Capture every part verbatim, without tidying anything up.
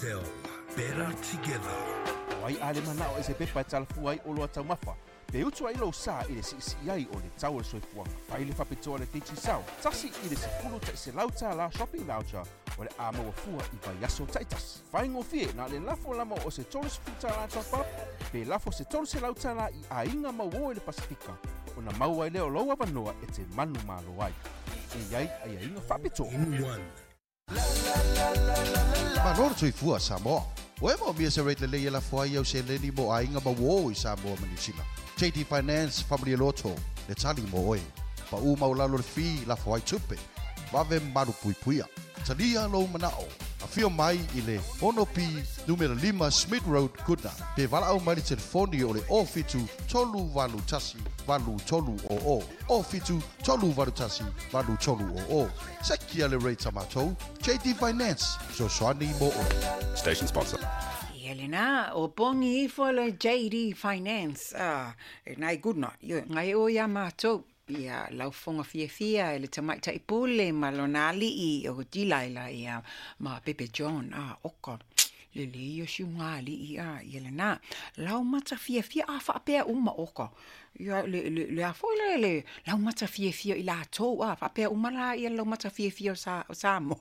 Cell. Better together. Wai ale mana o ese pepa talafu ai o loa tau mafa. Pe utu ai lo sa i le si si ai o le tau le soifuanga. Wai le whapetoa le teiti sao. Tasi i le se fulu ta se lauta la shopping voucher o le ama wa fua i vai aso taitas. Whai ngofie na le lafo lama o se tolu se futa la top up. Pe lafo se tolu se lauta la i a inga mau le Pasifika. O na mau ai leo loa vanoa e te manu malo ai. E iai ai a inga whapetoa. In one. Manor soifua Samoa. O e mo mia se rate le le la foi au se le ni mo ainga ma wo i Samoa manisila. J T Finance Family Lotto le tali mo oi. Pa u mau la lo fi la foi tupe. Va ve maru pui puia. Talia lo manao. A fio mai i le Onopi numero lima Smith Road Kuta. Pe vala au mai telefoni o le ofitu tolu valu tasi valu tolu o o. Ofitu tolu valu tasi valu tolu o o. Sekia le rate tamatou. J T Finance. So swani mo o. Station sponsor. Elena, o pongi for le J D Finance. Ah, nai good night. Yo, ngai o ya matou. Ia lau fonga fia fia ele tamai tai pule malonali i o dilaila ia ma Pepe John a oka le le yo shungali i a ele na lau mata fia fia a fa pe uma oka ia le le le a foi le lau mata fia fia i la to a fa pe uma la ia lau mata fia fia sa sa mo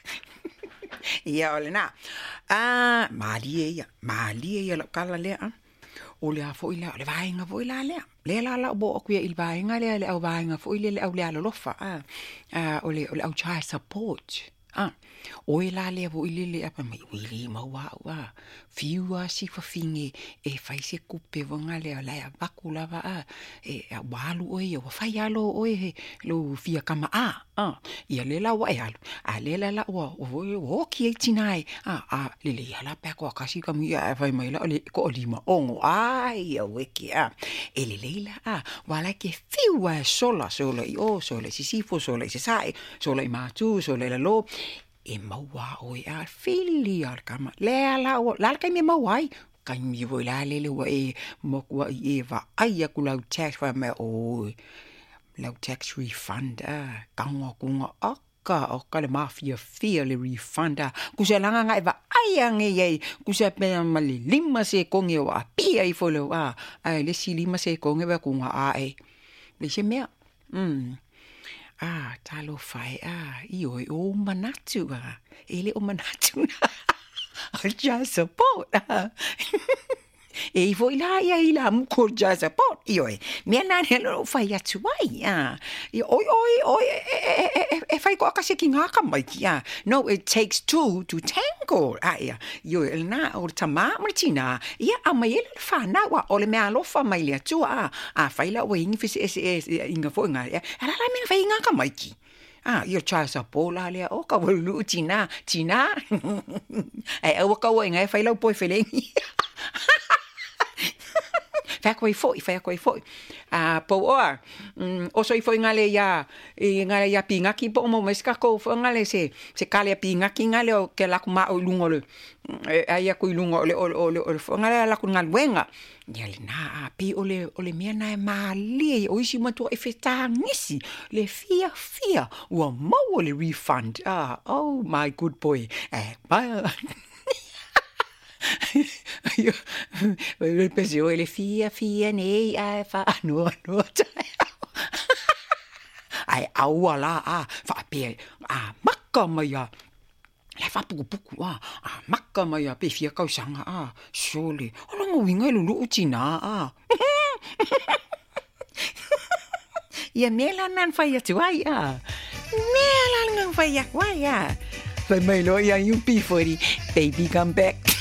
ia ole na a mali ia mali ia la kala le a o le a foi la le vainga foi la le le la la bo ku il vainga le le au vainga foi le au le lo fa a a o le o le au child support a o la le bo ile le apa mai wili ma wa wa fiua si fa fingi e fai se kupe vonga le la ba kula va a e a walu o e o fai alo o e lo fia kama a a ia le la wa e alu a le la la o o ki tinai a a le le la pa ko kasi ka mi a fai mai la le ko lima ongo ai o wiki a e le le la a wala ke fiua sola sola i o sola si si fo sola si sai sola i ma tu sola la lo e maua o e a fili ar kama le la o la ka mi mauai ka mi vo la le le wa e mo wa e va ai ku la tax fa me o la tax refund a ka ngo ku ngo aka o ka le mafia fia le refund a ku se langa ngai va ai nge ye ku se pe ma le lima se ko nge wa pi ai fo le wa ai le si lima se ko nge va ku nga a e le se me mm ah, talo fai, ah, io e o manatu, ah, ele o manatu, ah, just support, ah. E voi la ia ila muko just support, io e, mea nane lo fai atu ai, ah. Oi, oi, oi, e, e, e, e fai ko akase ki ngaka mai ki, ah. No, it takes two to tango, ah, ia. Io e na, o tama martina, ia, a mai ele fa na, wa, o le mea alofa mai le atu, ah. Ah, fai la o ingi fisi ese, ese, inga fo inga, ia. Ala la mea fai ngaka mai ki. Ah, io cha sa pola le o ka lu tina, tina. E o ka o inga fai la poi felengi. Fa koi foi, fa koi foi. Ah, po o. Mm, o so i foi ngale ya, i ngale ya pinga ki po mo meska ko fo ngale se, se kale pinga ki ngale o ke la kuma o lungo le. Ai ya ko lungo le o o fo ngale la ku ngal wenga. Ya le na pi o le o le mea na mali o isi matua e feta ngisi le fia fia o mo le refund. Ah, oh my good boy. Eh, bye. Io penso le fia fia nei ai fa no no ai au la a fa pe a makka maya le fa puku puku a a makka maya pe fia kau sanga a surely ola mo winga lu lu china a ya mela nan fa ya tu ai a mela nan fa ya wa ya fa mai lo ya you be for baby come back.